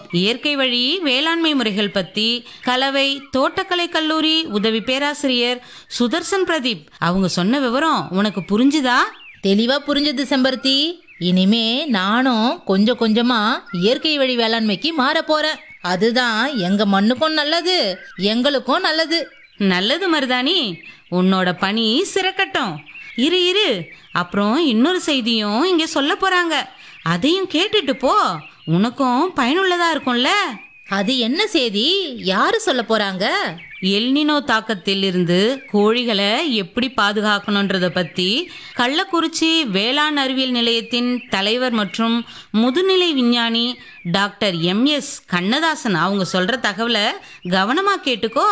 இயற்கை வழி வேளாண்மை முறைகள் பத்தி கலவை தோட்டக்கலை கல்லூரி உதவி பேராசிரியர் சுதர்சன் பிரதீப் அவங்க சொன்ன விவரம் உனக்கு புரிஞ்சுதா? தெளிவா புரிஞ்சது செம்பருத்தி. இனிமே நானும் கொஞ்சம் கொஞ்சமா இயற்கை வழி வேளாண்மைக்கு மாற போறேன். அதுதான் எங்க மண்ணுக்கும் நல்லது, எங்களுக்கும் நல்லது. நல்லது மருதாணி, உன்னோட பணி சிறக்கட்டும். இரு அப்புறம் இன்னொரு செய்தியும் இங்க சொல்ல போறாங்க, அதையும் கேட்டுட்டு போ, உனக்கும் பயனுள்ளதா இருக்கும்ல. அது என்ன செய்தி? யாரு சொல்ல போறாங்க? எல்னினோ தாக்கத்தில் இருந்து கோழிகளை எப்படி பாதுகாக்கணுன்றத பத்தி கள்ளக்குறிச்சி வேளாண் அறிவியல் நிலையத்தின் தலைவர் மற்றும் முதுநிலை விஞ்ஞானி டாக்டர் MS கண்ணதாசன் அவங்க சொல்ற தகவலை கவனமா கேட்டுக்கோ.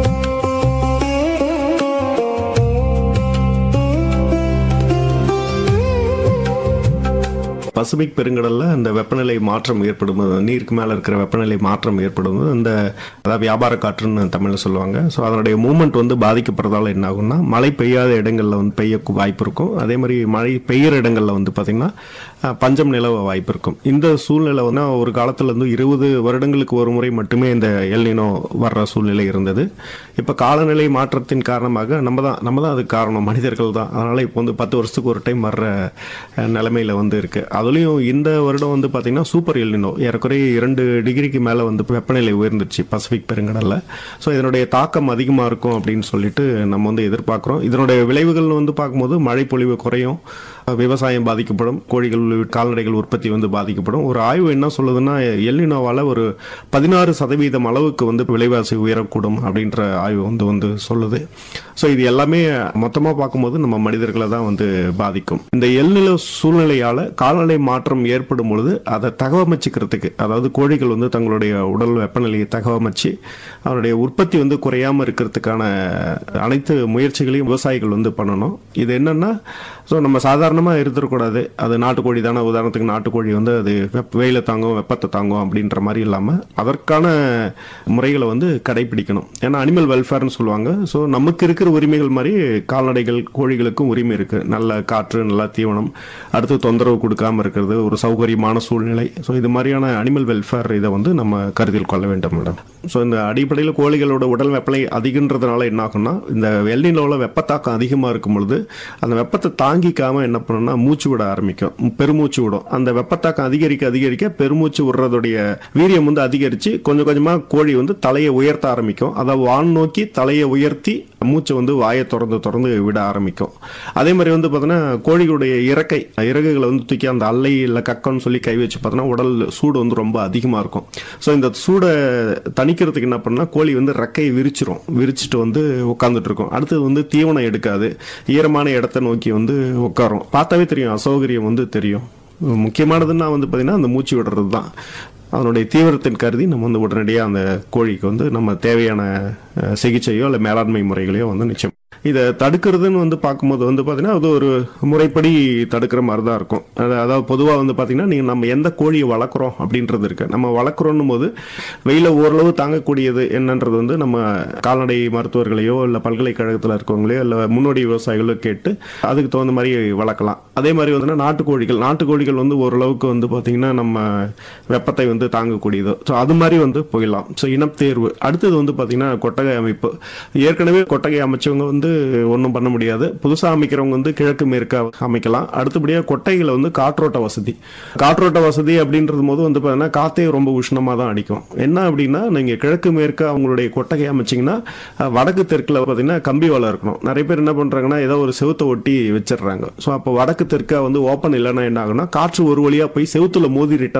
பசிபிக் பெருங்கடல்ல அந்த வெப்பநிலை மாற்றம் ஏற்படும், நீருக்கு மேலே இருக்கிற வெப்பநிலை மாற்றம் ஏற்படும், இந்த அதாவது வியாபார காற்றுன்னு தமிழில் சொல்லுவாங்க. ஸோ அதனுடைய மூமெண்ட் வந்து பாதிக்கப்படுறதால என்ன ஆகும்னா, மழை பெய்யாத இடங்களில் வந்து பெய்ய வாய்ப்பு இருக்கும். அதே மாதிரி மழை பெய்கிற இடங்களில் வந்து பார்த்திங்கன்னா பஞ்சம் நிலவ வாய்ப்பு இருக்கும். இந்த சூழ்நிலை வந்து ஒரு காலத்தில் வந்து 20 வருடங்களுக்கு ஒரு முறை மட்டுமே இந்த எல்னினோ வர்ற சூழ்நிலை இருந்தது. இப்போ காலநிலை மாற்றத்தின் காரணமாக நம்ம தான் அதுக்கு காரணம், மனிதர்கள் தான். அதனால் இப்போ வந்து 10 வருஷத்துக்கு ஒரு டைம் வர்ற நிலைமையில் வந்து இருக்குது. அதுலேயும் இந்த வருடம் வந்து பார்த்திங்கன்னா சூப்பர் எல்னினோ, ஏறக்குறைய 2 டிகிரிக்கு மேலே வந்து வெப்பநிலை உயர்ந்துருச்சு பசிபிக் பெருங்கடலில். ஸோ இதனுடைய தாக்கம் அதிகமாக இருக்கும் அப்படின்னு சொல்லிட்டு நம்ம வந்து எதிர்பார்க்குறோம். இதனுடைய விளைவுகள் வந்து பார்க்கும்போது மழை பொழிவு குறையும், விவசாயம் பாதிக்கப்படும், கோழிகள் கால்நடைகள் உற்பத்தி வந்து பாதிக்கப்படும். ஒரு ஆய்வு என்ன சொல்லுதுன்னா, எல்னினோவால் ஒரு 16% அளவுக்கு வந்து விலைவாசி உயரக்கூடும் அப்படின்ற ஆய்வு வந்து சொல்லுது. ஸோ இது எல்லாமே மொத்தமாக பார்க்கும்போது நம்ம மனிதர்களை தான் வந்து பாதிக்கும். இந்த எல்னினோ சூழ்நிலையால் கால்நடை மாற்றம் ஏற்படும் பொழுது அதை தகவமைச்சிக்கிறதுக்கு, அதாவது கோழிகள் வந்து தங்களுடைய உடல் வெப்பநிலையை தகவமைச்சு அவருடைய உற்பத்தி வந்து குறையாமல் இருக்கிறதுக்கான அனைத்து முயற்சிகளையும் விவசாயிகள் வந்து பண்ணணும். இது என்னன்னா, ஸோ நம்ம சாதாரணமாக இருந்துடக்கூடாது. அது நாட்டுக்கோழி தானே, உதாரணத்துக்கு நாட்டுக்கோழி வந்து அது வெயில தாங்கும், வெப்பத்தை தாங்கும் அப்படின்ற மாதிரி இல்லாமல் அதற்கான முறைகளை வந்து கடைபிடிக்கணும். ஏன்னா அனிமல் வெல்ஃபேர்னு சொல்லுவாங்க. ஸோ நமக்கு இருக்கிற உரிமைகள் மாதிரி கால்நடைகள் கோழிகளுக்கும் உரிமை இருக்குது. நல்ல காற்று, நல்ல தீவனம், அடுத்து தொந்தரவு கொடுக்காமல் இருக்கிறது, ஒரு சௌகரியமான சூழ்நிலை. ஸோ இது மாதிரியான அனிமல் வெல்ஃபேர் இதை வந்து நம்ம கருத்தில் கொள்ள வேண்டும் மேடம். ஸோ இந்த அடிப்படையில் கோழிகளோட உடல் வெப்பநிலை அதிகன்றதுனால என்ன ஆகும்னா, இந்த எல்னினோவில் வெப்பத்தாக்கம் அதிகமாக இருக்கும் பொழுது அந்த வெப்பத்தை தாங்கிக்காமல் என்ன பண்ணணும்னா மூச்சு விட ஆரம்பிக்கும், பெருமூச்சு விடும். அந்த வெப்பத்தாக்கம் அதிகரிக்க அதிகரிக்க பெருமூச்சு விடுறதுடைய வீரியம் வந்து அதிகரித்து கொஞ்சம் கொஞ்சமாக கோழி வந்து தலையை உயர்த்த ஆரம்பிக்கும். அதை வான் நோக்கி தலையை உயர்த்தி மூச்சை வந்து வாயை திறந்து விட ஆரம்பிக்கும். அதே மாதிரி வந்து பார்த்தோன்னா கோழிகளுடைய இறகுகளை வந்து தூக்கி அந்த அல்லை இல்லை கக்கன்னு சொல்லி கை வச்சு பார்த்தோன்னா உடல் சூடு வந்து ரொம்ப அதிகமாக இருக்கும். ஸோ இந்த சூடை தணிக்கிறதுக்கு என்ன பண்ணால் கோழி வந்து ரெக்கையை விரிச்சிட்டு வந்து உட்காந்துட்டு இருக்கும். அடுத்தது வந்து தீவனம் எடுக்காது, ஈரமான இடத்த நோக்கி வந்து உட்காரும். பார்த்தாவே தெரியும், அசௌகரியம் வந்து தெரியும். முக்கியமானதுன்னா வந்து பார்த்தீங்கன்னா அந்த மூச்சு விடுறது தான். அதனுடைய தீவிரத்தின் கருதி நம்ம வந்து உடனடியாக அந்த கோழிக்கு வந்து நம்ம தேவையான சிகிச்சையோ இல்லை மேலாண்மை முறைகளையோ வந்து நிச்சயம் இதை தடுக்கிறதுன்னு வந்து பார்க்கும்போது வந்து பார்த்தீங்கன்னா அது ஒரு முறைப்படி தடுக்கிற மாதிரி தான் இருக்கும். அதாவது பொதுவாக வந்து பார்த்தீங்கன்னா நம்ம எந்த கோழியை வளர்க்குறோம் அப்படின்றது இருக்கு. நம்ம வளர்க்குறோன்னும் போது வெயில ஓரளவு தாங்கக்கூடியது என்னன்றது வந்து நம்ம கால்நடை மருத்துவர்களையோ இல்லை பல்கலைக்கழகத்தில் இருக்கவங்களையோ இல்லை முன்னோடி விவசாயிகளோ கேட்டு அதுக்கு தகுந்த மாதிரி வளர்க்கலாம். அதே மாதிரி வந்து நாட்டுக்கோழிகள் வந்து ஓரளவுக்கு வந்து பார்த்தீங்கன்னா நம்ம வெப்பத்தை வந்து தாங்கக்கூடியதோ, ஸோ அது மாதிரி வந்து போயிடலாம். ஸோ இனத்தேர்வு அடுத்தது வந்து பார்த்தீங்கன்னா கொட்டகை அமைப்பு. ஏற்கனவே கொட்டகை அமைச்சவங்க வந்து ஒன்றும் பண்ண முடியாது. புதுசாக அமைக்கிறவங்க வந்து கிழக்கு மேற்கா அமைக்கலாம். அடுத்தபடியாக கொட்டைகளை வந்து காற்றோட்ட வசதி அப்படின்றது போது வந்து பார்த்தீங்கன்னா காற்றே ரொம்ப உஷ்ணமாக தான் அடிக்கும். என்ன அப்படின்னா, நீங்கள் கிழக்கு மேற்கா அவங்களுடைய கொட்டகை அமைச்சிங்கன்னா வடக்கு தெற்கில் பார்த்தீங்கன்னா கம்பி வலை இருக்கணும். நிறைய பேர் என்ன பண்ணுறாங்கன்னா ஏதோ ஒரு செவுத்தை ஒட்டி வச்சிடுறாங்க. ஸோ அப்போ வடக்கு தெற்கா வந்து ஓப்பன் இல்லைன்னா என்ன ஆகுனா காற்று ஒரு வழியாக போய் செவுத்துல மோதி ரிட்டர்ன்